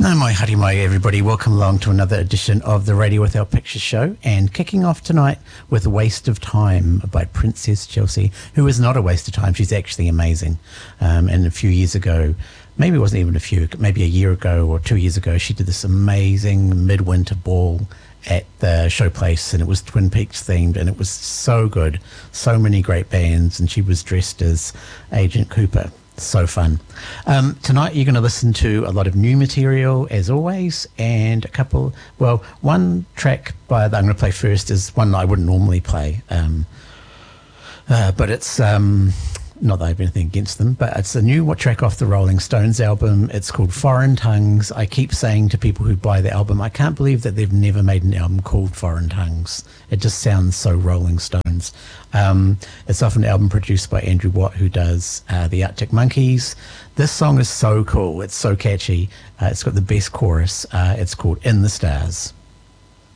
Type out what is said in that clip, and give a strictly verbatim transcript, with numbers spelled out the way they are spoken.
No mai haere mai, everybody. Welcome along to another edition of the Radio Without Pictures show, and kicking off tonight with Waste of Time by Princess Chelsea, who is not a waste of time. She's actually amazing. Um, and a few years ago, maybe it wasn't even a few, maybe a year ago or two years ago, she did this amazing midwinter ball at the Showplace, and it was Twin Peaks themed, and it was so good. So many great bands, and she was dressed as Agent Cooper. So fun. Um, tonight you're going to listen to a lot of new material, as always, and a couple, well, one track by that I'm going to play first is one that I wouldn't normally play, um, uh, but it's, um, not that I have anything against them, but it's a new track off the Rolling Stones album. It's called Foreign Tongues. I keep saying to people who buy the album, I can't believe that they've never made an album called Foreign Tongues. It just sounds so Rolling Stones. Um, it's off an album produced by Andrew Watt, who does uh, the Arctic Monkeys. This song is so cool. It's so catchy. Uh, it's got the best chorus. Uh, it's called In the Stars.